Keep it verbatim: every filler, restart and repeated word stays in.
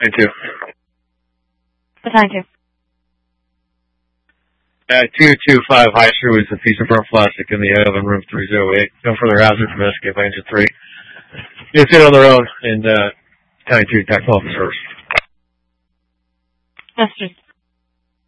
Thank you. Thank you. Uh, two two five High Street was a piece of burnt plastic in the oven room three oh eight. No further hazard from escape by engine three. They sit on their own in uh, County two Tactical Officers. That's just